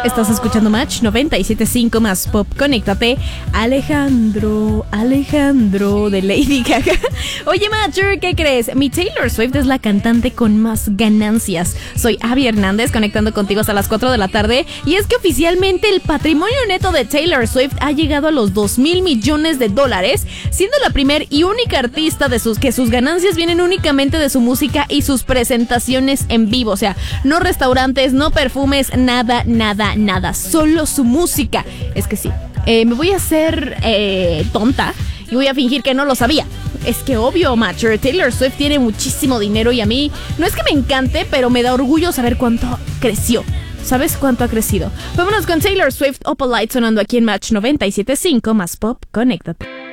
Estás escuchando Match 97.5 más pop. Conéctate. Alejandro de Lady Gaga. Oye, Matcher, ¿qué crees? Mi Taylor Swift es la cantante con más ganancias. Soy Abby Hernández, conectando contigo hasta las 4 de la tarde. Y es que oficialmente el patrimonio neto de Taylor Swift ha llegado a los $2,000 millones, siendo la primer y única artista que sus ganancias vienen únicamente de su música y sus presentaciones en vivo. O sea, no restaurantes, no perfumes, nada, solo su música. Es que sí, me voy a hacer tonta y voy a fingir que no lo sabía. Es que obvio, Matcher, Taylor Swift tiene muchísimo dinero y a mí no es que me encante, pero me da orgullo saber cuánto creció. ¿Sabes cuánto ha crecido? Vámonos con Taylor Swift, Opalite, sonando aquí en Match 97.5 más pop. Conéctate.